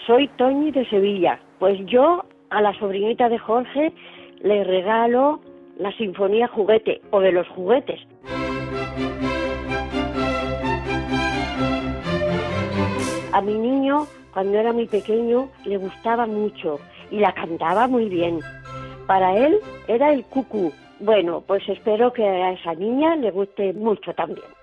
Soy Toñi de Sevilla. Pues yo a la sobrinita de Jorge le regalo la Sinfonía Juguete o de los juguetes. A mi niño, cuando era muy pequeño, le gustaba mucho y la cantaba muy bien. Para él era el cucú. Bueno, pues espero que a esa niña le guste mucho también.